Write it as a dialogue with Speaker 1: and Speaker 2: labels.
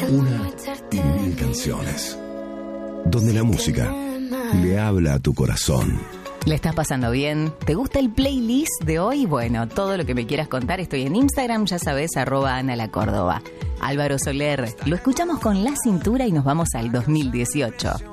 Speaker 1: Una y mil canciones. Donde la música le habla a tu corazón.
Speaker 2: ¿Le estás pasando bien? ¿Te gusta el playlist de hoy? Bueno, todo lo que me quieras contar, estoy en Instagram, ya sabes, @AnaLaCórdoba. Álvaro Soler, lo escuchamos con La Cintura y nos vamos al 2018.